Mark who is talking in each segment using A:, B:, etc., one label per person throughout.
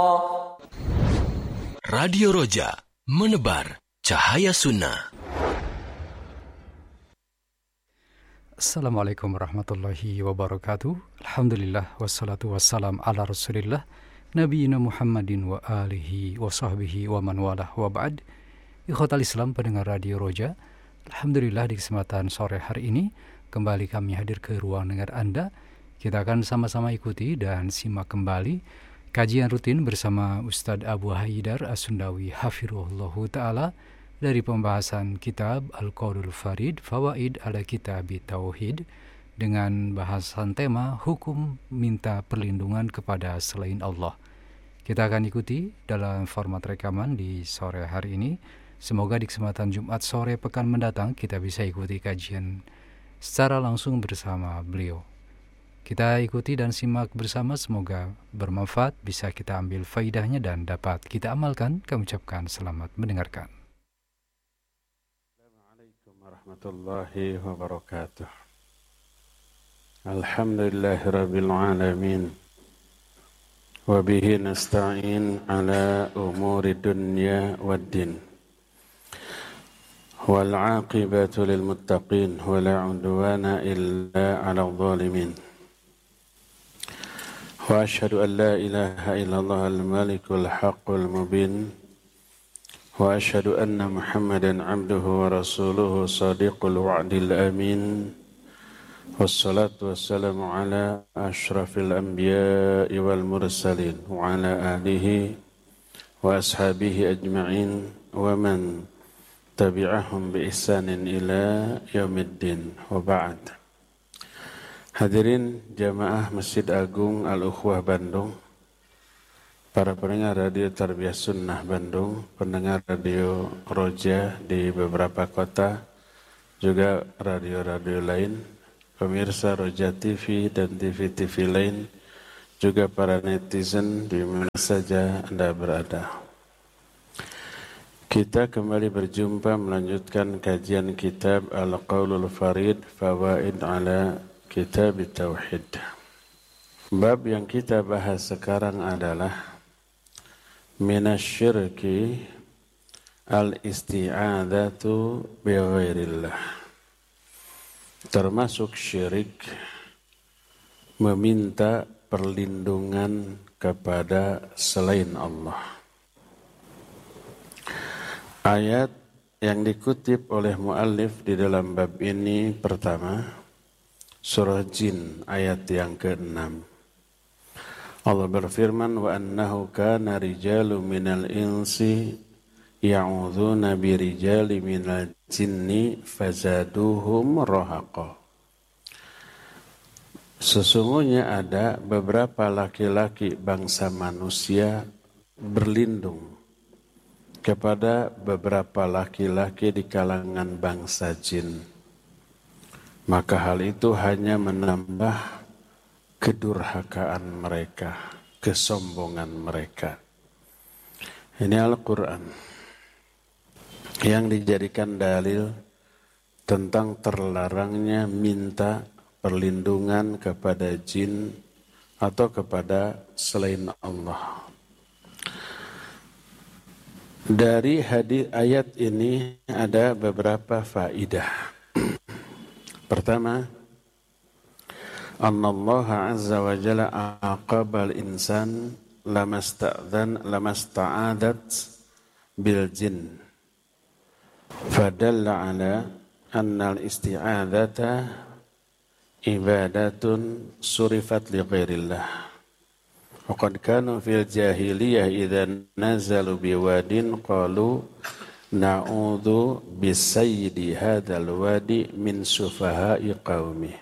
A: Radio Roja, menebar cahaya sunnah.
B: Assalamualaikum warahmatullahi wabarakatuh. Alhamdulillah wassalatu wassalam ala rasulillah Nabiyina Muhammadin wa alihi wa sahbihi wa man walah wa ba'd. Ikhwatal Islam pendengar Radio Roja, alhamdulillah di kesempatan sore hari ini kembali kami hadir ke ruang dengar Anda. Kita akan sama-sama ikuti dan simak kembali kajian rutin bersama Ustadz Abu Haidar As-Sundawi Hafirullahu Ta'ala dari pembahasan kitab Al-Qaulul Farid Fawaid ala Kitab Tauhid dengan bahasan tema hukum minta perlindungan kepada selain Allah. Kita akan ikuti dalam format rekaman di sore hari ini. Semoga di kesempatan Jumat sore pekan mendatang kita bisa ikuti kajian secara langsung bersama beliau. Kita ikuti dan simak bersama, semoga bermanfaat, bisa kita ambil faidahnya dan dapat kita amalkan. Kami ucapkan selamat mendengarkan.
C: Assalamualaikum warahmatullahi wabarakatuh. Alhamdulillahirabbil alamin. Wa bihi nasta'in ala umuri dunya waddin. Wal 'aqibatu lil muttaqin wa la 'udwana illa 'alal zalimin. Wa asyhadu an la ilaha illallah al-malikul haqqul mubin. Wa asyhadu anna Muhammadan 'abduhu wa rasuluhu shadiqul wa'dil amin. Wassalatu wassalamu ala asyrafil anbiya'i wal mursalin wa ala alihi wa ashabihi ajma'in wa man tabi'ahum bi ihsanin ila yaumiddin wa ba'd. Hadirin jamaah Masjid Agung Al-Ukhwah Bandung, para pendengar Radio Tarbiyah Sunnah Bandung, pendengar Radio Roja di beberapa kota, juga radio-radio lain, pemirsa Roja TV dan TV-TV lain, juga para netizen di mana saja Anda berada. Kita kembali berjumpa melanjutkan kajian kitab Al-Qaulul Farid Fawaid ala Kitab Tauhid. Bab yang kita bahas sekarang adalah minasyirki al-isti'adzatu bighairillah. Termasuk syirik meminta perlindungan kepada selain Allah. Ayat yang dikutip oleh muallif di dalam bab ini pertama, Surah Jin ayat yang ke-6. Allah berfirman, wa annahu kana rijalu minal insi ya'udzuuna birijali minal jinni fazaduhum rahaqa. Sesungguhnya ada beberapa laki-laki bangsa manusia berlindung kepada beberapa laki-laki di kalangan bangsa jin. Maka hal itu hanya menambah kedurhakaan mereka, kesombongan mereka. Ini Al-Quran yang dijadikan dalil tentang terlarangnya minta perlindungan kepada jin atau kepada selain Allah. Dari hadis ayat ini ada beberapa faidah. Pertama, Allah Azza wa Jalla aqabal insan lamasta'adat bil jin. Fadalla ala anna al-isti'adzata ibadatun surifat li ghairillah. Wa qad kanu fil jahiliyah idza nazalu biwadin qalu na'udzu bisayyidi hadzal wadi min sufaha'i qaumi.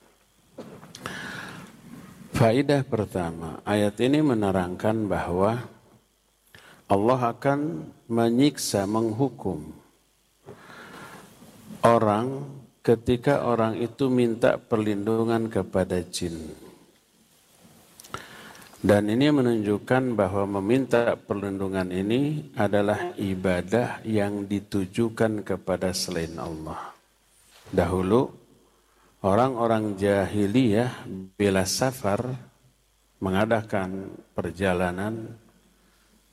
C: Faidah pertama, ayat ini menerangkan bahwa Allah akan menyiksa, menghukum orang ketika orang itu minta perlindungan kepada jin. Dan ini menunjukkan bahwa meminta perlindungan ini adalah ibadah yang ditujukan kepada selain Allah. Dahulu, orang-orang jahiliyah bila safar mengadakan perjalanan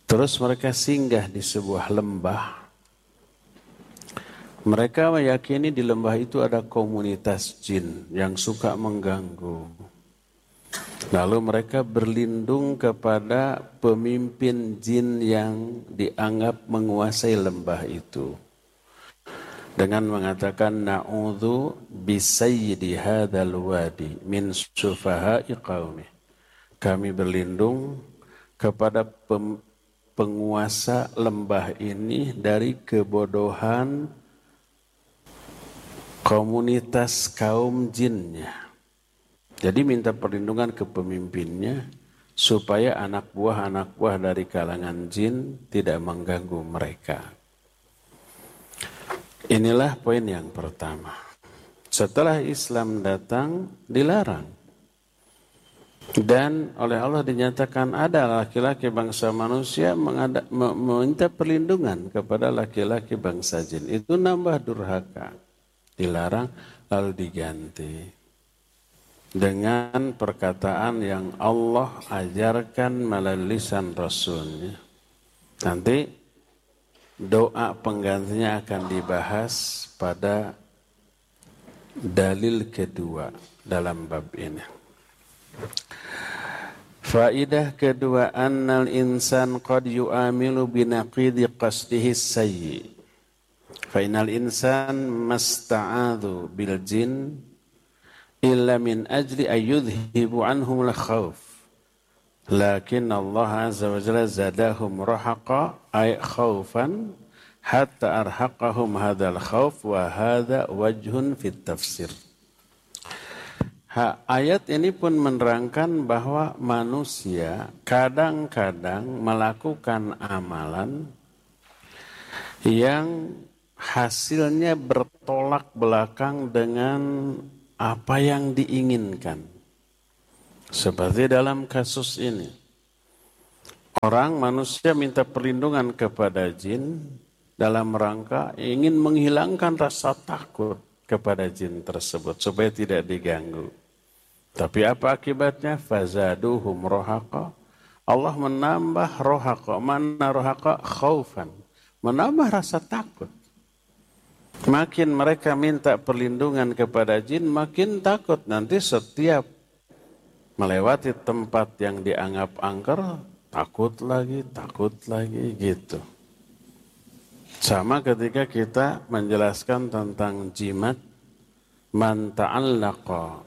C: Terus mereka singgah di sebuah lembah. Mereka meyakini di lembah itu ada komunitas jin yang suka mengganggu. Lalu mereka berlindung kepada pemimpin jin yang dianggap menguasai lembah itu. Dengan mengatakan, na'udzu bisayyidi hadzal wadi min sufaha'i qaumi. Kami berlindung kepada penguasa lembah ini dari kebodohan komunitas kaum jinnya. Jadi minta perlindungan ke pemimpinnya supaya anak buah dari kalangan jin tidak mengganggu mereka. Inilah poin yang pertama. Setelah Islam datang, dilarang. Dan oleh Allah dinyatakan ada laki-laki bangsa manusia meminta perlindungan kepada laki-laki bangsa jin. Itu nambah durhaka. Dilarang lalu diganti dengan perkataan yang Allah ajarkan melalui lisan Rasulnya. Nanti doa penggantinya akan dibahas pada dalil kedua dalam bab ini. Faidah kedua, annal insan qad yu'amilu binaqidi qasdihi sayyi. Fa innal insan masta'adhu bil jin illa min ajli ayyudhibu anhum al khawf. Lakin Allah azza wa jalla zadahum rahaqa ay khawfan hatta arhaqahum hadzal khawf wa hadza wajhun fit tafsir. Ayat ini pun menerangkan bahwa manusia kadang-kadang melakukan amalan yang hasilnya bertolak belakang dengan apa yang diinginkan. Seperti dalam kasus ini. Orang manusia minta perlindungan kepada jin dalam rangka ingin menghilangkan rasa takut kepada jin tersebut supaya tidak diganggu. Tapi apa akibatnya? Fazaduhum rohaqa. Allah menambah rohaqa. Mana rohaqa? Khaufan. Menambah rasa takut. Makin mereka minta perlindungan kepada jin, makin takut. Nanti setiap melewati tempat yang dianggap angker, takut lagi gitu. Sama ketika kita menjelaskan tentang jimat, man ta'allaqa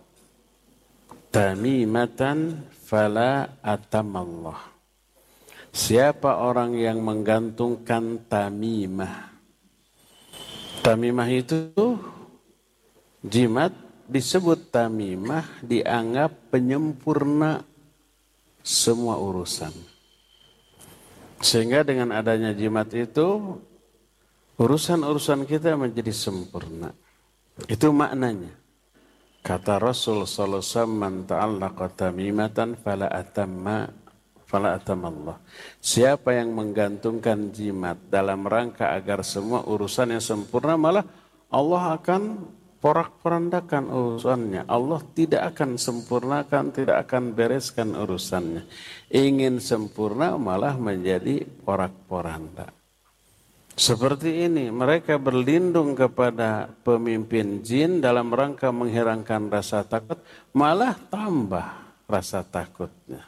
C: tamimatan fala atamallah. Siapa orang yang menggantungkan tamimah? Tamimah itu jimat, disebut tamimah, dianggap penyempurna semua urusan. Sehingga dengan adanya jimat itu urusan-urusan kita menjadi sempurna. Itu maknanya. Kata Rasul sallallahu alaihi wasallam, man ta'allaqa tamimatan fala atamallah. Siapa yang menggantungkan jimat dalam rangka agar semua urusannya sempurna, malah Allah akan porak-porandakan urusannya. Allah tidak akan sempurnakan, tidak akan bereskan urusannya. Ingin sempurna malah menjadi porak-poranda. Seperti ini, mereka berlindung kepada pemimpin jin dalam rangka menghilangkan rasa takut, malah tambah rasa takutnya.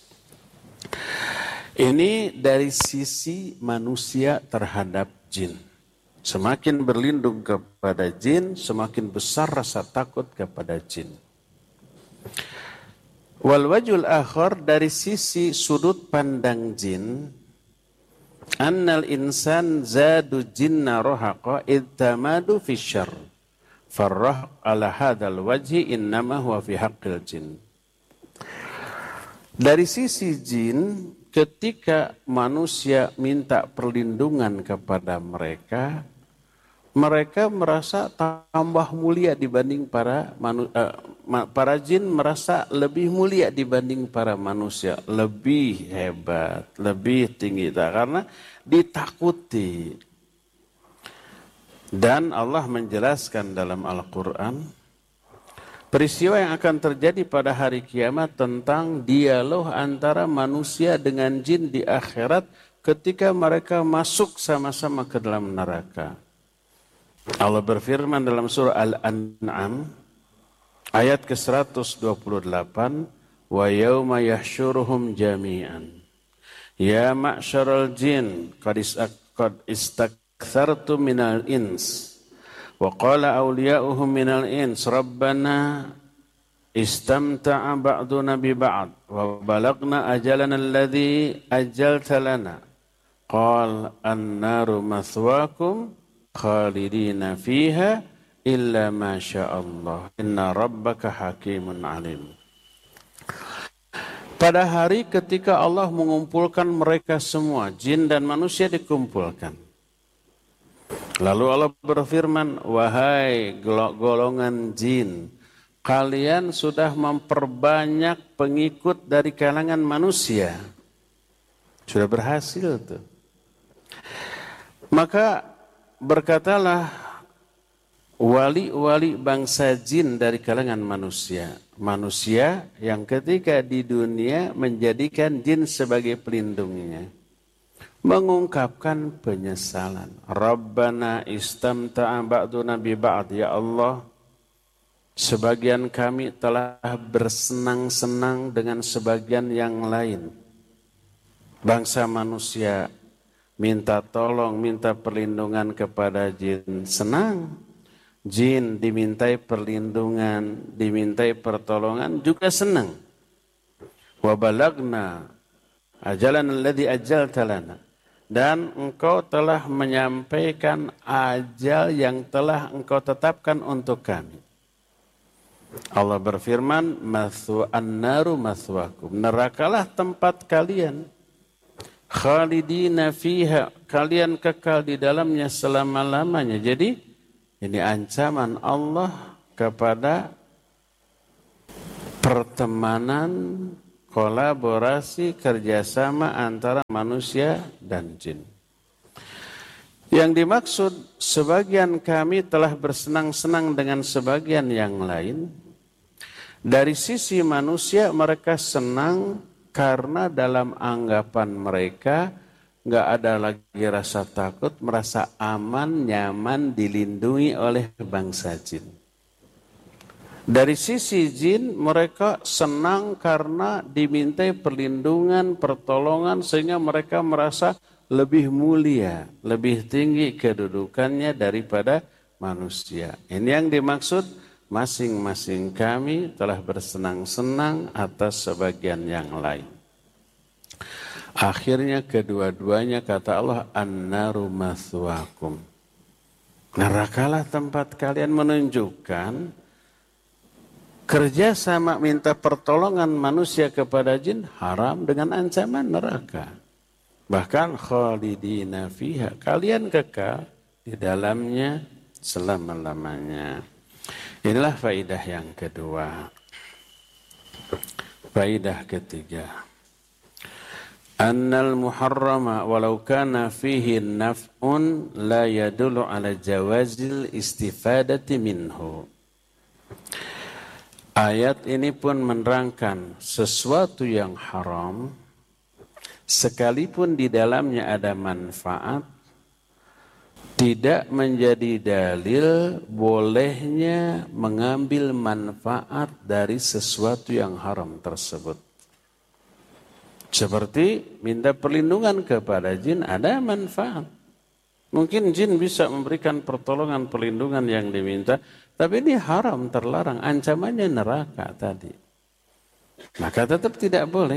C: Ini dari sisi manusia terhadap jin. Semakin berlindung kepada jin, semakin besar rasa takut kepada jin. Wal wajhul akhar, dari sisi sudut pandang jin, annal insan zadu jinna rohaqa idtamadu fi syarr farrah ala hadal wajhi innama huwa fi haqqil jin. Dari sisi jin, ketika manusia minta perlindungan kepada mereka, mereka merasa tambah mulia dibanding para jin merasa lebih mulia dibanding para manusia, lebih hebat, lebih tinggi, karena ditakuti. Dan Allah menjelaskan dalam Al-Quran peristiwa yang akan terjadi pada hari kiamat tentang dialog antara manusia dengan jin di akhirat ketika mereka masuk sama-sama ke dalam neraka. Allah berfirman dalam surah Al-An'am ayat ke-128, wa yauma yahsyuruhum jami'an ya ma'syaral jin qad istakthartum minal ins wa qala awliya'uhum minal ins rabbana istamta'a ba'duna bi ba'd wa balagna ajalana alladhi ajalta lana qala an-naru mathwaakum khalidina fiha illa ma sya'allah inna rabbaka hakimun alim. Pada hari ketika Allah mengumpulkan mereka semua, jin dan manusia dikumpulkan. Lalu Allah berfirman, wahai golongan jin, kalian sudah memperbanyak pengikut dari kalangan manusia. Sudah berhasil tuh. Maka berkatalah wali-wali bangsa jin dari kalangan manusia. Manusia yang ketika di dunia menjadikan jin sebagai pelindungnya. Mengungkapkan penyesalan. Rabbana istamta'a ba'duna bi ba'd. Ya Allah, sebagian kami telah bersenang-senang dengan sebagian yang lain. Bangsa manusia minta tolong, minta perlindungan kepada jin. Senang. Jin dimintai perlindungan, dimintai pertolongan juga senang. Wa balagna ajalan alladhi ajalta lana. Dan engkau telah menyampaikan ajal yang telah engkau tetapkan untuk kami. Allah berfirman, an-naru mathwakum. Nerakalah tempat kalian. Khalidina fiha. Kalian kekal di dalamnya selama-lamanya. Jadi ini ancaman Allah kepada pertemanan, kolaborasi, kerjasama antara manusia dan jin. Yang dimaksud, sebagian kami telah bersenang-senang dengan sebagian yang lain. Dari sisi manusia mereka senang karena dalam anggapan mereka nggak ada lagi rasa takut, merasa aman, nyaman, dilindungi oleh bangsa jin. Dari sisi jin, mereka senang karena dimintai perlindungan, pertolongan, sehingga mereka merasa lebih mulia, lebih tinggi kedudukannya daripada manusia. Ini yang dimaksud, masing-masing kami telah bersenang-senang atas sebagian yang lain. Akhirnya kedua-duanya kata Allah, an-naru mathwakum. Nerakalah tempat kalian, menunjukkan kerjasama minta pertolongan manusia kepada jin haram dengan ancaman neraka. Bahkan khalidina fiha, kalian kekal di dalamnya selama-lamanya. Inilah faidah yang kedua. Faidah ketiga. Annal muharrama walau kana fihi naf'un la yadullu ala jawazil istifadati minhu. Ayat ini pun menerangkan sesuatu yang haram sekalipun di dalamnya ada manfaat tidak menjadi dalil bolehnya mengambil manfaat dari sesuatu yang haram tersebut. Seperti minta perlindungan kepada jin ada manfaat. Mungkin jin bisa memberikan pertolongan perlindungan yang diminta, tapi ini haram, terlarang, ancamannya neraka tadi. Maka tetap tidak boleh.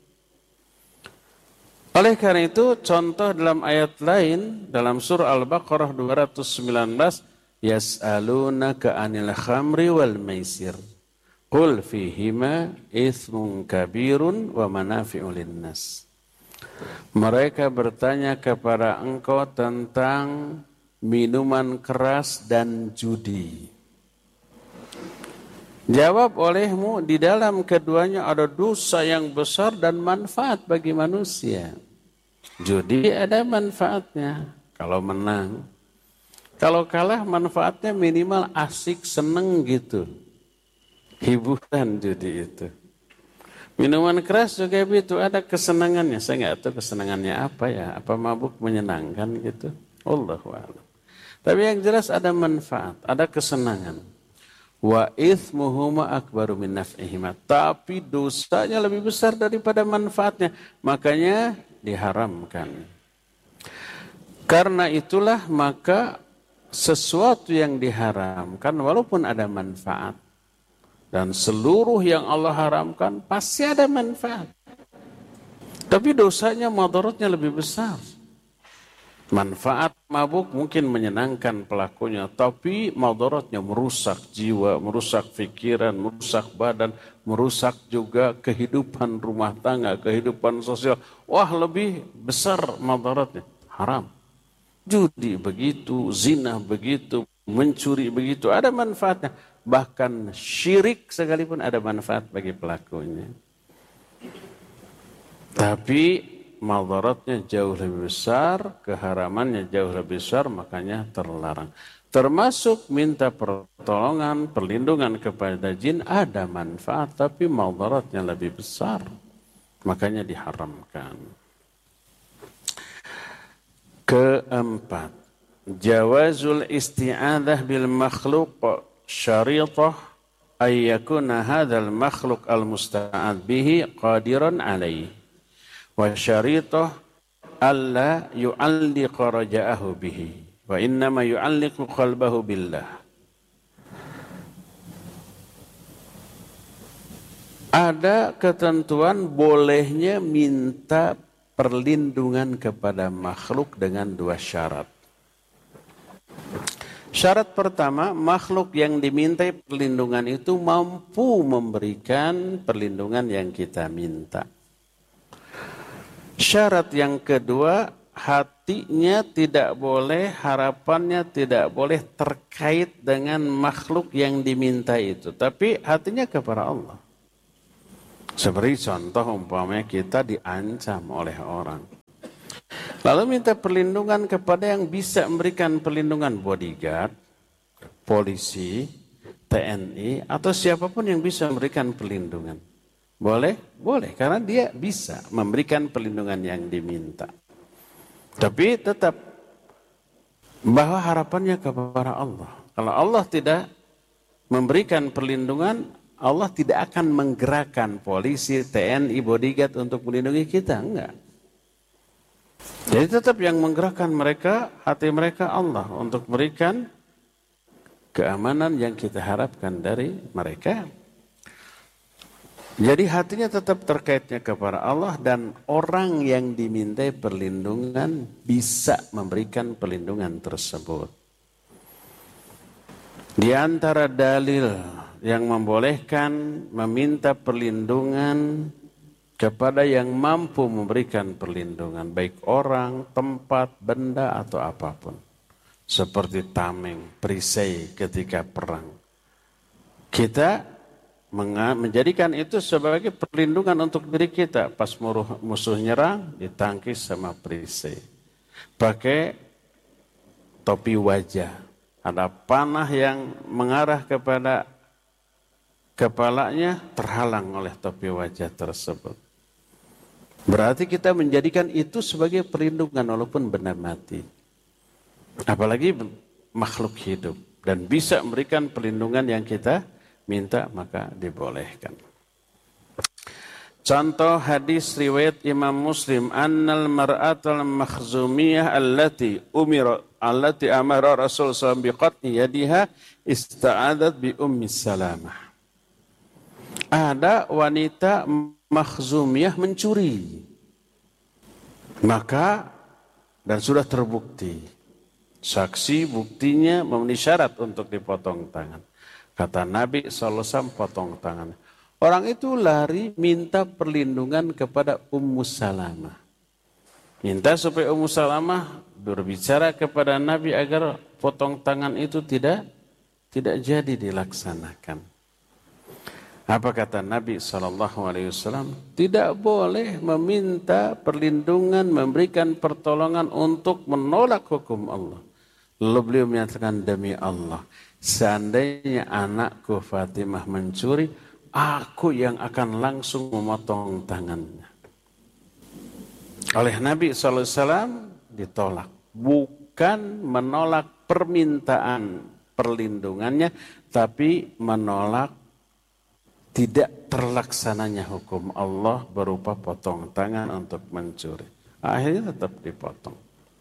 C: Oleh karena itu, contoh dalam ayat lain, dalam surah Al-Baqarah 219, yas'alunaka 'anil khamri wal maisir. Qul fihima ithmun kabirun wa manafi'u linnas. Mereka bertanya kepada engkau tentang minuman keras dan judi. Jawab olehmu, di dalam keduanya ada dosa yang besar dan manfaat bagi manusia. Judi ada manfaatnya kalau menang. Kalau kalah manfaatnya minimal asik, seneng gitu. hiburan judi itu. Minuman keras juga begitu, ada kesenangannya. Saya nggak tahu kesenangannya apa ya, apa mabuk menyenangkan gitu. Allahu a'lam. Tapi yang jelas ada manfaat, ada kesenangan. Wa ithmuhuma akbaru min naf'ihima. Tapi dosanya lebih besar daripada manfaatnya. Makanya diharamkan. Karena itulah maka sesuatu yang diharamkan walaupun ada manfaat. Dan seluruh yang Allah haramkan pasti ada manfaat. Tapi dosanya, madaratnya lebih besar. Manfaat mabuk mungkin menyenangkan pelakunya, tapi madaratnya merusak jiwa, merusak pikiran, merusak badan, merusak juga kehidupan rumah tangga, kehidupan sosial. Wah, lebih besar madaratnya. Haram. Judi begitu, zina begitu, mencuri begitu, ada manfaatnya. Bahkan syirik sekalipun ada manfaat bagi pelakunya. Tapi madaratnya jauh lebih besar, keharamannya jauh lebih besar, makanya terlarang. Termasuk minta pertolongan, perlindungan kepada jin ada manfaat, tapi madaratnya lebih besar. Makanya diharamkan. Keempat, jawazul isti'adah bil makhluk syariṭah ayyakuna hadzal makhluk al-musta'ad bihi qadiran alaihi wa syariṭah alla yu'alliqa raja'ahu bihi wa innama yu'alliqu qalbahu billah. Ada ketentuan bolehnya minta perlindungan kepada makhluk dengan dua syarat. Syarat pertama, makhluk yang dimintai perlindungan itu mampu memberikan perlindungan yang kita minta. Syarat yang kedua, hatinya tidak boleh, harapannya tidak boleh terkait dengan makhluk yang diminta itu. Tapi hatinya kepada Allah. Seperti contoh umpamanya kita diancam oleh orang. Lalu minta perlindungan kepada yang bisa memberikan perlindungan, bodyguard, polisi, TNI, atau siapapun yang bisa memberikan perlindungan. Boleh? Boleh, karena dia bisa memberikan perlindungan yang diminta. Tapi tetap bahwa harapannya kepada Allah. Kalau Allah tidak memberikan perlindungan, Allah tidak akan menggerakkan polisi, TNI, bodyguard untuk melindungi kita. Enggak. Jadi tetap yang menggerakkan mereka, hati mereka Allah untuk memberikan keamanan yang kita harapkan dari mereka. Jadi hatinya tetap terkaitnya kepada Allah dan orang yang dimintai perlindungan bisa memberikan perlindungan tersebut. Di antara dalil yang membolehkan meminta perlindungan kepada yang mampu memberikan perlindungan, baik orang, tempat, benda, atau apapun. Seperti tameng, perisai ketika perang. Kita menjadikan itu sebagai perlindungan untuk diri kita. Pas musuh nyerang, ditangkis sama perisai. Pakai topi wajah. Ada panah yang mengarah kepada kepalanya, terhalang oleh topi wajah tersebut. Berarti kita menjadikan itu sebagai perlindungan walaupun benda mati. Apalagi makhluk hidup. Dan bisa memberikan perlindungan yang kita minta, maka dibolehkan. Contoh hadis riwayat Imam Muslim, annal mar'atal makhzumiyah allati amara Rasul SAW biqatni yadiha ista'adat bi ummi Salamah. Ada wanita makhzumiyah mencuri. Maka, dan sudah terbukti. Saksi buktinya memenuhi syarat untuk dipotong tangan. Kata Nabi SAW, potong tangan. Orang itu lari minta perlindungan kepada Ummu Salamah. Minta supaya Ummu Salamah berbicara kepada Nabi agar potong tangan itu tidak jadi dilaksanakan. Apa kata Nabi SAW? Tidak boleh meminta perlindungan, memberikan pertolongan untuk menolak hukum Allah. Lalu beliau menyatakan, demi Allah, seandainya anakku Fatimah mencuri, aku yang akan langsung memotong tangannya. Oleh Nabi SAW ditolak. Bukan menolak permintaan perlindungannya, tapi menolak tidak terlaksananya hukum Allah berupa potong tangan untuk mencuri. Akhirnya tetap dipotong.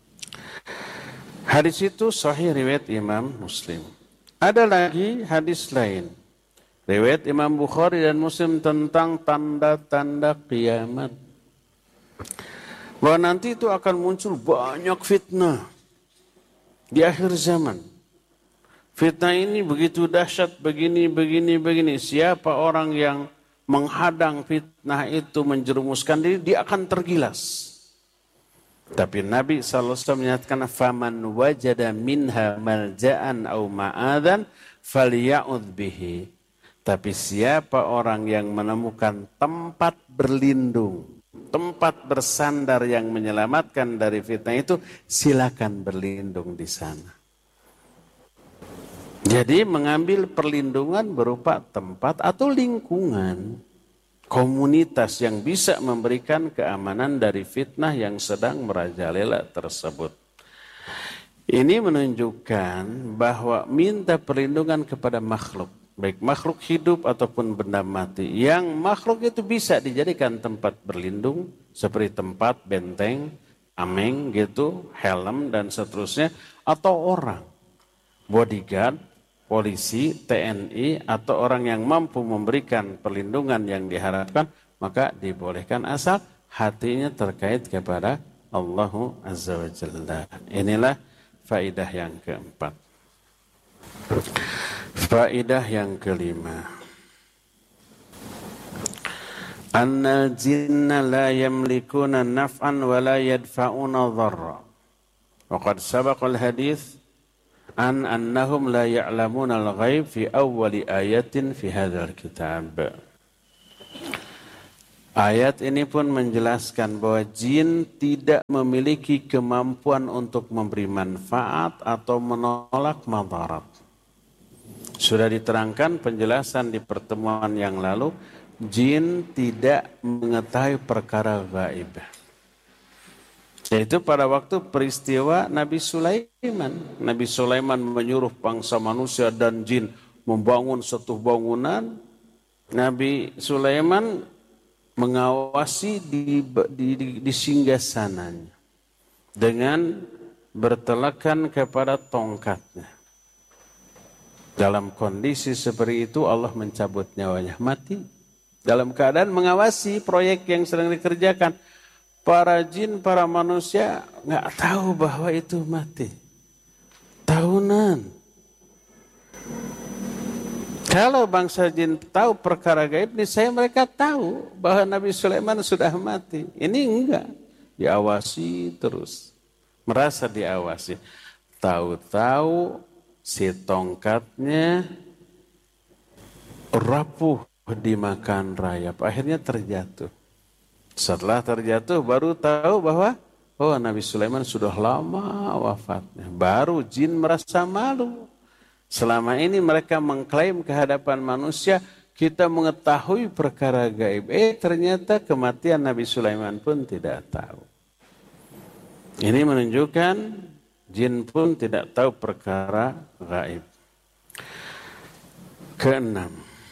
C: Hadis itu sahih riwayat Imam Muslim. Ada lagi hadis lain, riwayat Imam Bukhari dan Muslim tentang tanda-tanda kiamat. Bahwa nanti itu akan muncul banyak fitnah di akhir zaman. Fitnah ini begitu dahsyat, begini. Siapa orang yang menghadang fitnah itu, menjerumuskan diri, dia akan tergilas. Tapi Nabi SAW menyatakan, faman wajada minha malja'an au ma'adan falya'udz bihi. Tapi siapa orang yang menemukan tempat berlindung, tempat bersandar yang menyelamatkan dari fitnah itu, silakan berlindung di sana. Jadi mengambil perlindungan berupa tempat atau lingkungan, komunitas yang bisa memberikan keamanan dari fitnah yang sedang merajalela tersebut. Ini menunjukkan bahwa minta perlindungan kepada makhluk, baik makhluk hidup ataupun benda mati. Yang makhluk itu bisa dijadikan tempat berlindung, seperti tempat benteng, tameng gitu, helm dan seterusnya, atau orang, bodyguard, polisi, TNI, atau orang yang mampu memberikan perlindungan yang diharapkan, maka dibolehkan asal hatinya terkait kepada Allah Azza wa Jalla. Inilah faidah yang keempat. Faidah yang kelima. Annal jinna la yamlikuna naf'an wa la yadfa'una dharra. Wa qad sabaqal hadits an annahum la ya'lamuna al-ghaib fi awwali ayatin fi hadzal kitab. Ayat ini pun menjelaskan bahwa jin tidak memiliki kemampuan untuk memberi manfaat atau menolak madarat. Sudah diterangkan penjelasan di pertemuan yang lalu, jin tidak mengetahui perkara gaib. Yaitu pada waktu peristiwa Nabi Sulaiman. Nabi Sulaiman menyuruh bangsa manusia dan jin membangun satu bangunan. Nabi Sulaiman mengawasi di singgasananya dengan bertelekan kepada tongkatnya. Dalam kondisi seperti itu Allah mencabut nyawanya, mati. Dalam keadaan mengawasi proyek yang sedang dikerjakan. Para jin, para manusia nggak tahu bahwa itu mati. Tahunan. Kalau bangsa jin tahu perkara gaib ini, saya mereka tahu bahwa Nabi Sulaiman sudah mati. Ini enggak. Diawasi terus. Merasa diawasi. Tahu-tahu si tongkatnya rapuh dimakan rayap. Akhirnya terjatuh. Setelah terjatuh baru tahu bahwa Nabi Sulaiman sudah lama wafatnya. Baru jin merasa malu. Selama ini mereka mengklaim kehadapan manusia, kita mengetahui perkara gaib. Ternyata kematian Nabi Sulaiman pun tidak tahu. Ini menunjukkan jin pun tidak tahu perkara gaib. Keenam.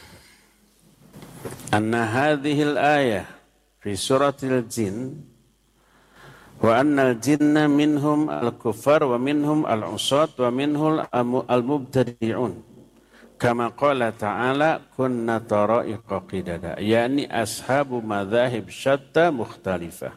C: Anna hadhil ayah fi suratil jin wa annal jinna minhum al-kuffar wa minhum al-usat wa minhum al-mubtadi'un kama qala ta'ala kunna tara'iqa qidada, yakni ashabu madzahib syatta mukhtalifah.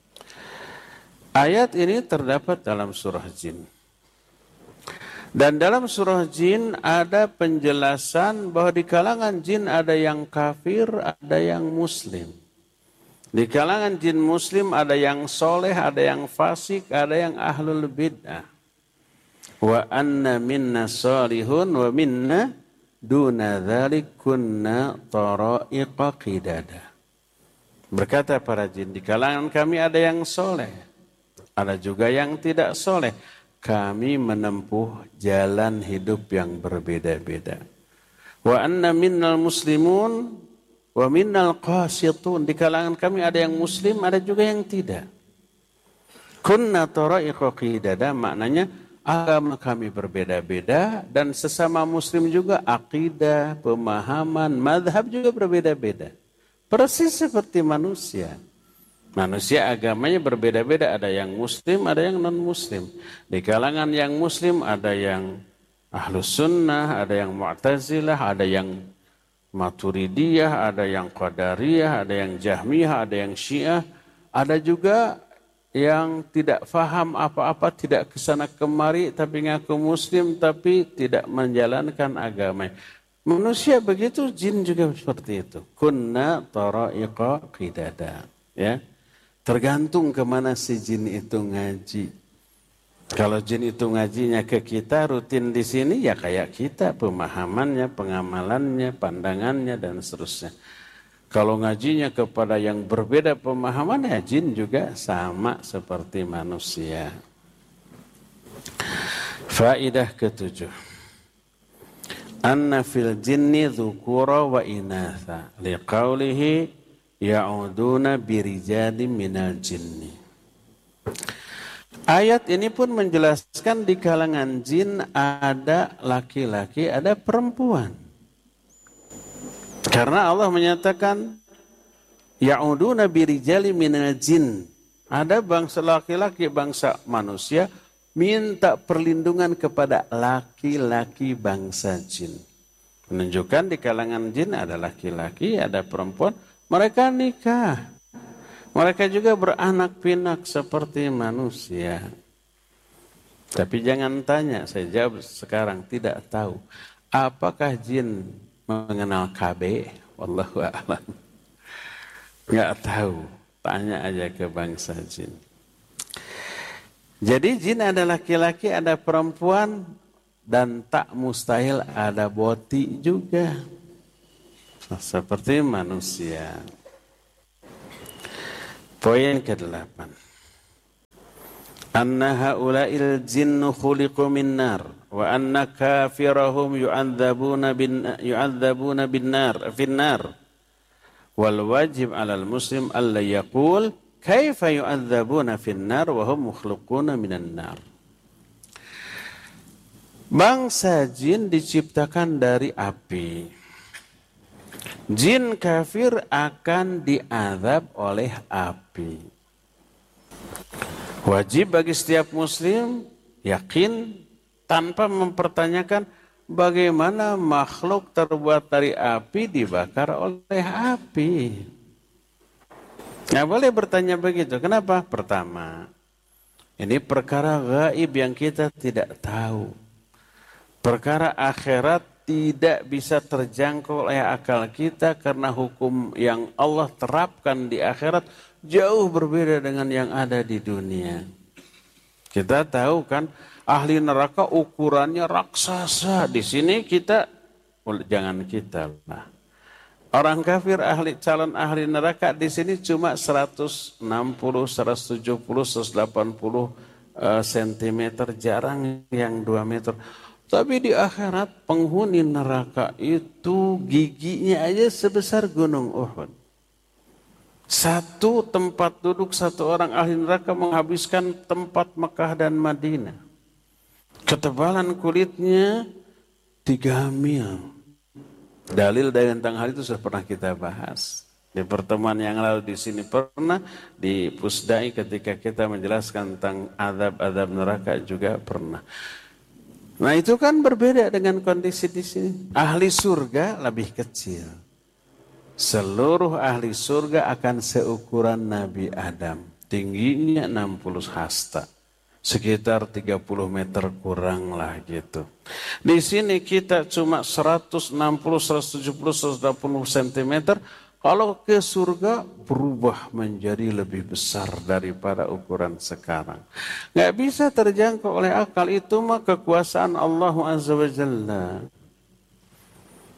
C: Ayat ini terdapat dalam surah jin. Dan dalam surah jin ada penjelasan bahwa di kalangan jin ada yang kafir, ada yang muslim. Di kalangan jin muslim ada yang soleh, ada yang fasik, ada yang ahlul bid'ah. Wa anna minna salihun wa minna duna dzalik kunna tara'iqa qidada. Berkata para jin, di kalangan kami ada yang soleh, ada juga yang tidak soleh. kami menempuh jalan hidup yang berbeda-beda. Wa anna minnal muslimun wa minnal qasitun. Di kalangan kami ada yang muslim, ada juga yang tidak. Kunna tara'iqa qidada, maknanya agama kami berbeda-beda dan sesama muslim juga akidah, pemahaman, mazhab juga berbeda-beda. Persis seperti manusia. Manusia agamanya berbeda-beda, ada yang muslim, ada yang non-muslim. Di kalangan yang muslim ada yang ahlus sunnah, ada yang mu'tazilah, ada yang maturidiyah, ada yang qadariyah, ada yang jahmiyah, ada yang syiah. Ada juga yang tidak faham apa-apa, tidak kesana kemari, tapi ngaku muslim, tapi tidak menjalankan agama. Manusia begitu, jin juga seperti itu. Kunna tara'iqa qidada. Ya. Tergantung kemana si jin itu ngaji. Kalau jin itu ngajinya ke kita, rutin di sini, ya kayak kita. Pemahamannya, pengamalannya, pandangannya, dan seterusnya. Kalau ngajinya kepada yang berbeda pemahaman, ya jin juga sama seperti manusia. Faedah ketujuh. Anna fil jinni dzukura wa inatha liqaulihi ya'uduna birijalin minal jinni. Ayat ini pun menjelaskan di kalangan jin ada laki-laki, ada perempuan. Karena Allah menyatakan ya'uduna birijalin minal jin. Ada bangsa laki-laki, bangsa manusia minta perlindungan kepada laki-laki bangsa jin. Menunjukkan di kalangan jin ada laki-laki, ada perempuan. Mereka nikah. Mereka juga beranak pinak seperti manusia. Tapi jangan tanya, saya jawab sekarang tidak tahu. Apakah jin mengenal KB? Wallahu a'lam. Enggak tahu. Tanya aja ke bangsa jin. Jadi jin ada laki-laki, ada perempuan, dan tak mustahil ada boti juga. Seperti manusia. Poin ke-8. Anna haula'il jinnu khuliqu min nar wa anna kafirahum yu'adzabuna bin nar fin nar. Wal wajib 'alal muslim alla yaqul kaifa yu'adzabuna fin nar wa hum makhluquna minan nar. Bangsa jin diciptakan dari api. Jin kafir akan diazab oleh api. Wajib bagi setiap muslim yakin tanpa mempertanyakan bagaimana makhluk terbuat dari api dibakar oleh api. Nggak boleh bertanya begitu. Kenapa? Pertama, ini perkara gaib yang kita tidak tahu. Perkara akhirat tidak bisa terjangkau oleh akal kita karena hukum yang Allah terapkan di akhirat jauh berbeda dengan yang ada di dunia. Kita tahu kan ahli neraka ukurannya raksasa. Di sini kita, jangan kita lah. Orang kafir calon ahli neraka di sini cuma 160, 170, 180 cm, jarang yang 2 meter. Tapi di akhirat penghuni neraka itu giginya aja sebesar gunung Uhud. Satu tempat duduk satu orang ahli neraka menghabiskan tempat Mekah dan Madinah. Ketebalan kulitnya 3 mil. Dalil tentang hal itu sudah pernah kita bahas. Di pertemuan yang lalu di sini pernah, di Pusdai ketika kita menjelaskan tentang azab-azab neraka juga pernah. Nah itu kan berbeda dengan kondisi di sini. Ahli surga lebih kecil. Seluruh ahli surga akan seukuran Nabi Adam. Tingginya 60 hasta. Sekitar 30 meter kurang lah gitu. Di sini kita cuma 160, 170, 180 cm. Kalau ke surga berubah menjadi lebih besar daripada ukuran sekarang. Nggak bisa terjangkau oleh akal, itu mah kekuasaan Allah Azza wa Jalla.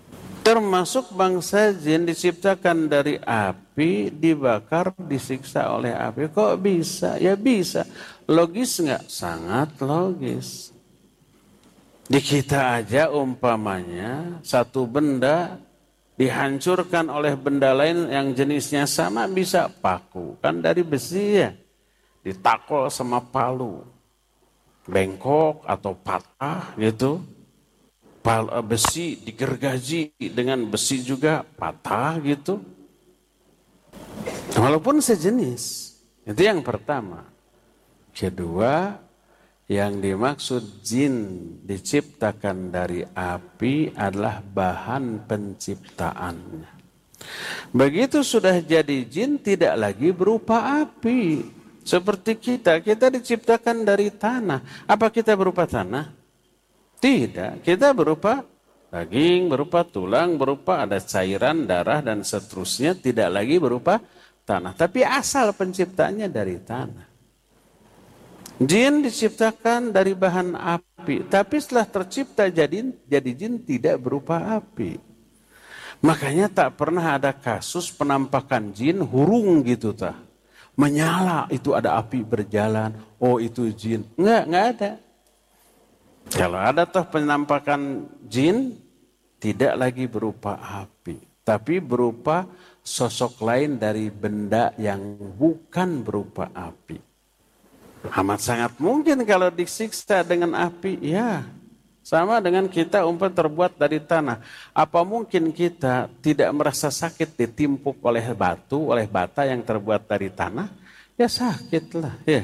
C: Termasuk bangsa jin diciptakan dari api, dibakar, disiksa oleh api. Kok bisa? Ya bisa. Logis nggak? Sangat logis. Di kita aja umpamanya satu benda dihancurkan oleh benda lain yang jenisnya sama bisa. Paku kan dari besi ya. Ditakol sama palu. Bengkok atau patah gitu. Besi digergaji dengan besi juga patah gitu. Walaupun sejenis. Itu yang pertama. Kedua, yang dimaksud jin diciptakan dari api adalah bahan penciptaannya. Begitu sudah jadi jin tidak lagi berupa api. Seperti kita diciptakan dari tanah. Apa kita berupa tanah? Tidak, kita berupa daging, berupa tulang, berupa ada cairan, darah, dan seterusnya. Tidak lagi berupa tanah. Tapi asal penciptanya dari tanah. Jin diciptakan dari bahan api. Tapi setelah tercipta jadi jin tidak berupa api. Makanya tak pernah ada kasus penampakan jin hurung gitu tah. Menyala, itu ada api berjalan. Oh itu jin. Enggak ada. Kalau ada toh penampakan jin, tidak lagi berupa api. Tapi berupa sosok lain dari benda yang bukan berupa api. Amat sangat mungkin kalau disiksa dengan api, ya. Sama dengan kita umpamanya terbuat dari tanah. Apa mungkin kita tidak merasa sakit ditimpuk oleh batu, oleh bata yang terbuat dari tanah? Ya sakitlah, ya.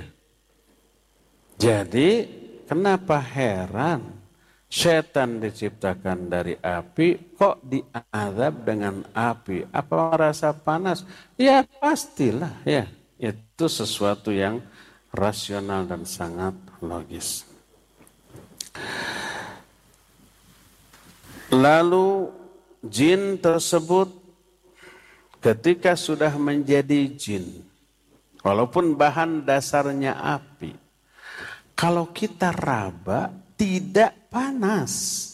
C: Jadi kenapa heran setan diciptakan dari api kok diazab dengan api? Apa merasa panas? Ya pastilah ya. Itu sesuatu yang rasional dan sangat logis. Lalu jin tersebut ketika sudah menjadi jin, walaupun bahan dasarnya api, kalau kita raba tidak panas.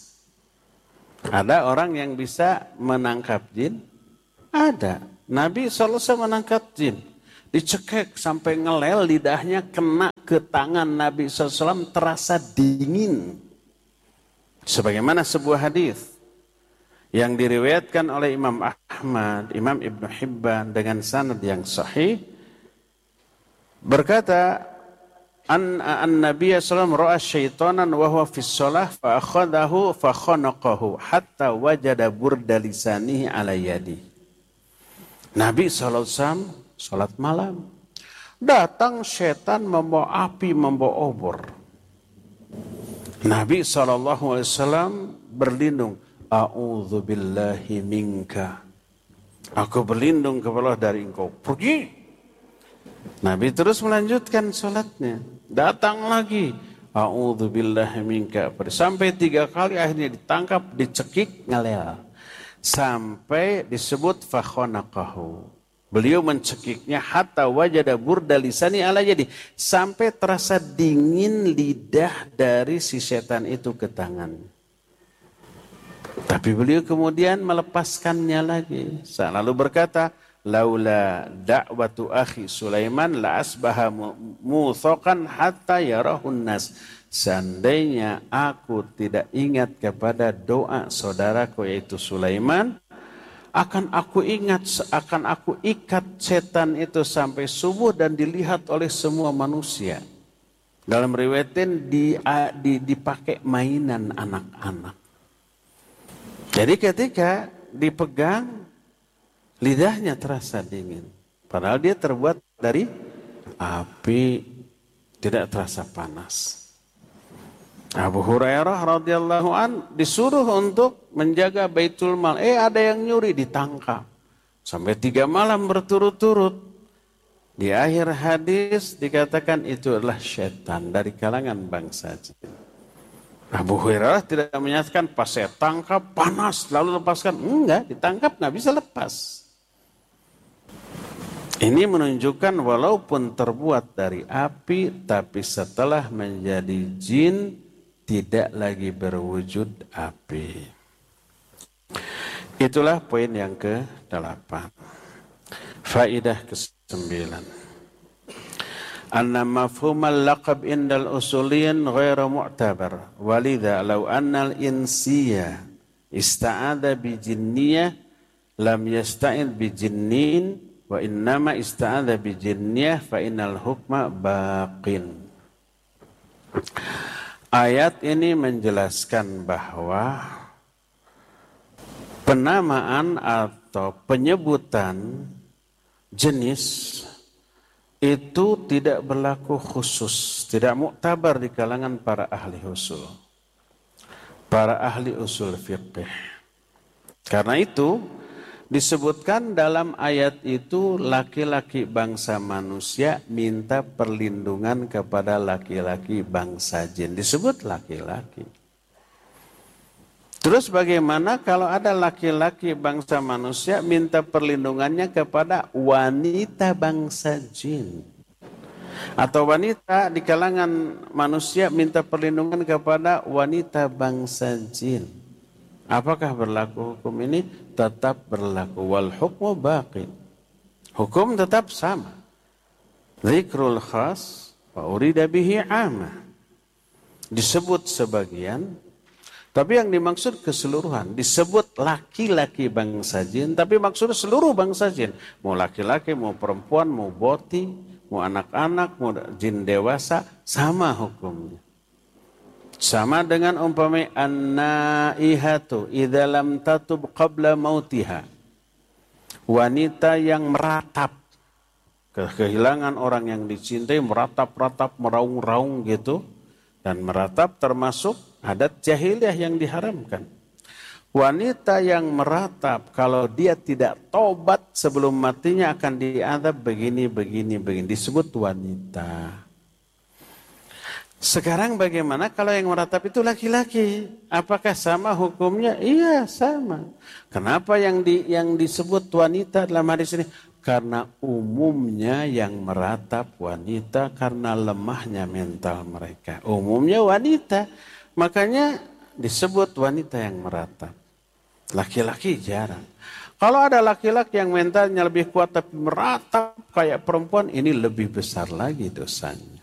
C: Ada orang yang bisa menangkap jin? Ada. Nabi SAW menangkap jin. Dicekek sampai ngelel, lidahnya kena ke tangan Nabi SAW, terasa dingin. Sebagaimana sebuah hadis yang diriwayatkan oleh Imam Ahmad, Imam Ibn Hibban dengan sanad yang sahih, berkata, An-Nabiya sallallahu ra'a syaitanan wa huwa fis shalah fa akhadahu fa khanaqahu hatta wajada burda lisanihi ala yadi. Nabi sallallahu alaihi wasallam salat malam. Datang setan membawa api, membawa obor. Nabi sallallahu alaihi wasallam berlindung, a'udzu billahi minka. Aku berlindung kepada Allah dari engkau. Pergi. Nabi terus melanjutkan salatnya. Datang lagi. A'udzubillahi minka. Sampai 3 kali akhirnya ditangkap, dicekik, ngelel. Sampai disebut fakhonaqahu. Beliau mencekiknya hatta wajada burda lisani ala jadi. Sampai terasa dingin lidah dari si setan itu ke tangannya. Tapi beliau kemudian melepaskannya lagi. Lalu berkata, laula da'watu akhi Sulaiman la asbaha muthoqan hatta yarahun nas. Seandainya aku tidak ingat kepada doa saudaraku yaitu Sulaiman, akan aku ikat setan itu sampai subuh dan dilihat oleh semua manusia. Dalam riwayatin dipakai mainan anak-anak. Jadi ketika dipegang, lidahnya terasa dingin. Padahal dia terbuat dari api, tidak terasa panas. Abu Hurairah radhiyallahu an disuruh untuk menjaga Baitul Mal. Ada yang nyuri, ditangkap. Sampai 3 malam berturut-turut. Di akhir hadis dikatakan itu adalah setan dari kalangan bangsa jin. Abu Hurairah tidak menyatakan pas saya tangkap panas lalu lepaskan. Enggak, ditangkap nggak bisa lepas. Ini menunjukkan walaupun terbuat dari api, tapi setelah menjadi jin tidak lagi berwujud api. Itulah poin yang ke-8. Faidah ke-9. Anna mafhumal laqab indal usuliyin ghairu mu'tabar. Walidha law annal insiyya ista'adha bi jinniyah lam yasta'id bi jinnin wa innama ista'adha bi jinniyah fa innal hukma baqin. Ayat ini menjelaskan bahwa penamaan atau penyebutan jenis itu tidak berlaku khusus, tidak muktabar di kalangan para ahli usul, para ahli usul fiqh. Karena itu disebutkan dalam ayat itu laki-laki bangsa manusia minta perlindungan kepada laki-laki bangsa jin. Disebut laki-laki. Terus bagaimana kalau ada laki-laki bangsa manusia minta perlindungannya kepada wanita bangsa jin? Atau wanita di kalangan manusia minta perlindungan kepada wanita bangsa jin? Apakah berlaku hukum ini? Tetap berlaku. Wal hukmu baqi. Hukum tetap sama. Zikrul khas wa urida bihi amah. Disebut sebagian, tapi yang dimaksud keseluruhan. Disebut laki-laki bangsa jin, tapi maksudnya seluruh bangsa jin. Mau laki-laki, mau perempuan, mau boti, mau anak-anak, mau jin dewasa, sama hukumnya. Sama dengan umpamanya an-naihatu idza lam tatub qabla mautiha. Wanita yang meratap, kehilangan orang yang dicintai, meratap-ratap, meraung-raung gitu. Dan meratap termasuk adat jahiliyah yang diharamkan. Wanita yang meratap kalau dia tidak tobat sebelum matinya akan diazab begini. Disebut wanita. Sekarang bagaimana kalau yang meratap itu laki-laki? Apakah sama hukumnya? Iya, sama. Kenapa yang disebut wanita dalam hadis ini? Karena umumnya yang meratap wanita karena lemahnya mental mereka. Umumnya wanita. Makanya disebut wanita yang meratap. Laki-laki jarang. Kalau ada laki-laki yang mentalnya lebih kuat tapi meratap kayak perempuan, ini lebih besar lagi dosanya.